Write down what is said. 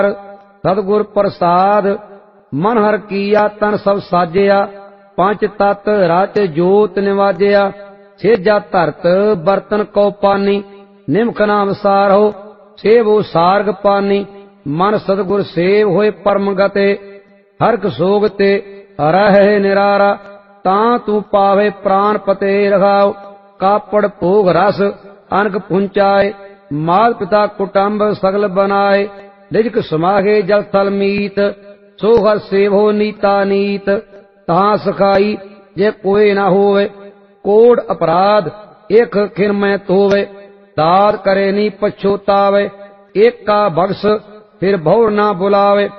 सतगुर प्रसाद मन हर कीया तन सब साजिया पंच तत् रच जोत निवाजिया सेजा धरत बर्तन कौ पानी निमख नाम सार हो सेवो सारग पानी मन सतगुर सेव होए परम गते हरक सोग ते रहे निरारा तां तू पावे प्राण पते रखाओ कापड़ भोग रस अनक पुंचाए मात पिता कुटुंब सगल बनाए निजक समाहे जल थल मीत सो हर सेवो नीता नीत तां सखाई जे कोई न होवे कोड़ अपराध एक खिन में तोवे दाद करे नी पछोतावे एक का बख्श फिर भौर ना बुलावे